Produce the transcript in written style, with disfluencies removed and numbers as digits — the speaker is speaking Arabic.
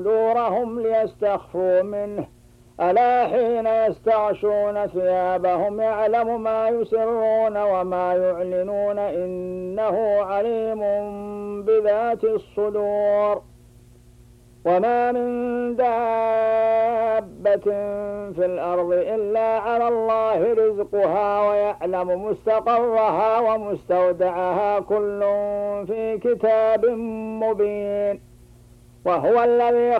صدورهم ليستخفوا منه ألا حين يستغشون ثيابهم يعلم ما يسرون وما يعلنون إنه عليم بذات الصدور. وما من دابة في الأرض إلا على الله رزقها ويعلم مستقرها ومستودعها كل في كتاب مبين. وهو الذي